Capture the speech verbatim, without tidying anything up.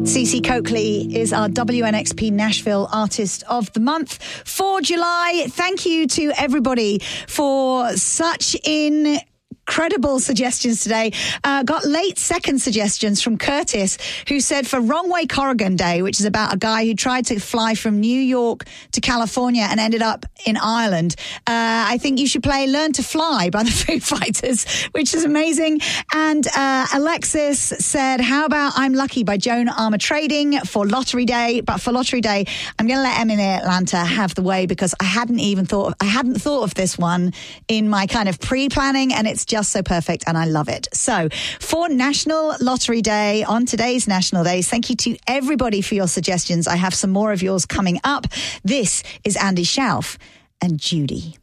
Cece Coakley is our W N X P Nashville Artist of the Month for July. Thank you to everybody for such in... incredible suggestions today. Uh, got late second suggestions from Curtis, who said for Wrong Way Corrigan Day, which is about a guy who tried to fly from New York to California and ended up in Ireland. Uh, I think you should play Learn to Fly by the Foo Fighters, which is amazing. And uh, Alexis said, how about I'm Lucky by Joan Armour Trading for Lottery Day? But for Lottery Day, I'm going to let Emily Atlanta have the way because I hadn't even thought of, I hadn't thought of this one in my kind of pre-planning, and it's just so perfect and I love it. So for National Lottery Day on today's National Days, thank you to everybody for your suggestions. I have some more of yours coming up. This is Andy Schauf and Judy.